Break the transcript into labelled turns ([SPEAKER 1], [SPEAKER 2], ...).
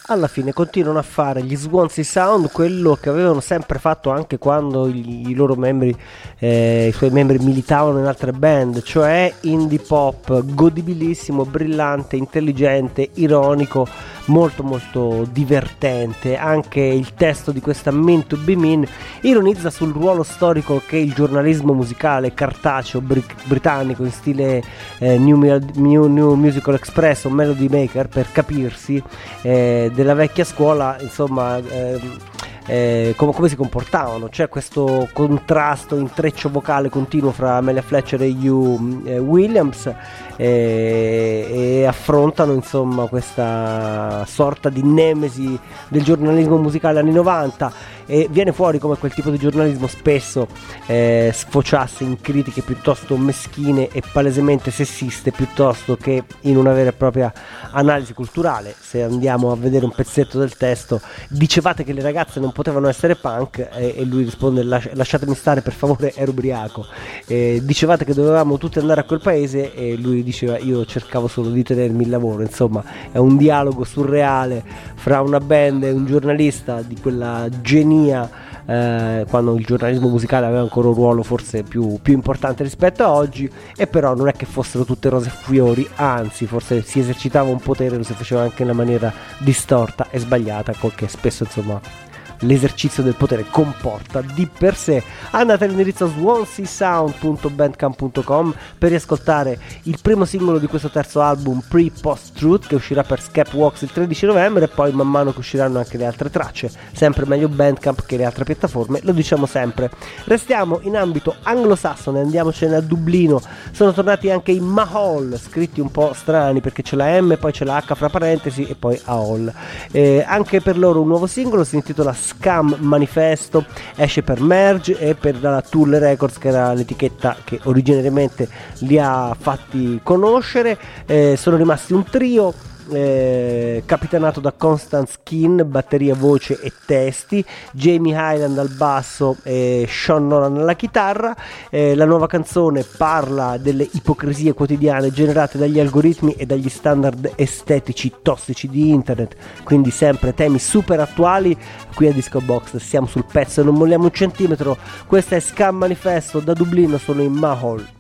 [SPEAKER 1] alla fine continuano a fare gli Swansea Sound quello che avevano sempre fatto anche quando i loro membri, i suoi membri militavano in altre band, cioè indie pop godibilissimo, brillante, intelligente, ironico, molto molto divertente. Anche il testo di questa Mean to Be Mean ironizza sul ruolo storico che il giornalismo musicale cartaceo britannico in stile New Musical Express o Melody Maker, per capirsi, della vecchia scuola, insomma, come si comportavano. C'è questo contrasto, intreccio vocale continuo fra Amelia Fletcher e Hugh Williams, e affrontano insomma questa sorta di nemesi del giornalismo musicale anni 90, e viene fuori come quel tipo di giornalismo spesso sfociasse in critiche piuttosto meschine e palesemente sessiste, piuttosto che in una vera e propria analisi culturale. Se andiamo a vedere un pezzetto del testo: dicevate che le ragazze non potevano essere punk, e lui risponde: lasciatemi stare per favore, ero ubriaco. Dicevate che dovevamo tutti andare a quel paese, e lui diceva: io cercavo solo di tenermi il lavoro. Insomma, è un dialogo surreale fra una band e un giornalista di quella genia, quando il giornalismo musicale aveva ancora un ruolo forse più importante rispetto a oggi. E però non è che fossero tutte rose e fiori, anzi forse si esercitava un potere, lo si faceva anche in una maniera distorta e sbagliata, che spesso insomma l'esercizio del potere comporta di per sé. Andate all'indirizzo swanseasound.bandcamp.com per riascoltare il primo singolo di questo terzo album, Pre-Post-Truth, che uscirà per Scapworks il 13 novembre, e poi man mano che usciranno anche le altre tracce. Sempre meglio Bandcamp che le altre piattaforme, lo diciamo sempre. Restiamo in ambito anglosassone, andiamocene a Dublino. Sono tornati anche i Mahol, scritti un po' strani perché c'è la M, poi c'è la H fra parentesi e poi AOL. Anche per loro un nuovo singolo, si intitola Scam Manifesto, esce per Merge e per la Tool Records, che era l'etichetta che originariamente li ha fatti conoscere. Sono rimasti un trio capitanato da Constance Keane, batteria, voce e testi, Jamie Hyland al basso e Sean Nolan alla chitarra. La nuova canzone parla delle ipocrisie quotidiane generate dagli algoritmi e dagli standard estetici tossici di internet, quindi sempre temi super attuali. Qui a Disco Box siamo sul pezzo e non molliamo un centimetro. Questa è Scam Manifesto, da Dublino sono in Mahol.